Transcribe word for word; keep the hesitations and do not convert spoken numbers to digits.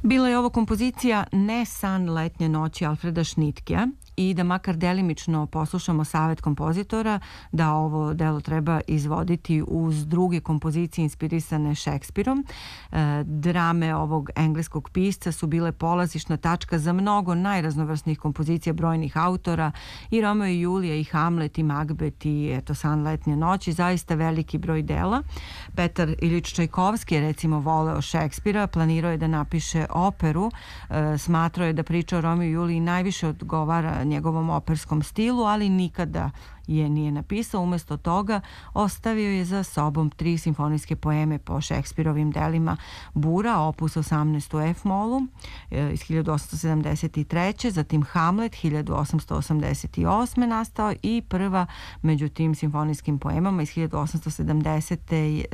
Bila je ovo kompozicija Ne san letnje noći Alfreda Schnittkea i da makar delimično poslušamo savet kompozitora da ovo delo treba izvoditi uz druge kompozicije inspirisane Šekspirom. E, drame ovog engleskog pisca su bile polazišna tačka za mnogo najraznovrsnijih kompozicija brojnih autora, i Romeo i Julija, i Hamlet, i Magbet, i eto San letnje noći, zaista veliki broj dela. Petar Ilić Čajkovski je recimo voleo Šekspira, planirao je da napiše operu, e, smatrao je da priča o Romeo i Juliji najviše odgovara njegovom operskom stilu, ali nikada je nije napisao. Umesto toga ostavio je za sobom tri simfonijske poeme po Šekspirovim delima: Bura, opus osamnaest u F-molu iz hiljadu osamsto sedamdeset treće. Zatim Hamlet hiljadu osamsto osamdeset osme nastao i prva među tim simfonijskim poemama iz hiljadu osamsto sedamdesete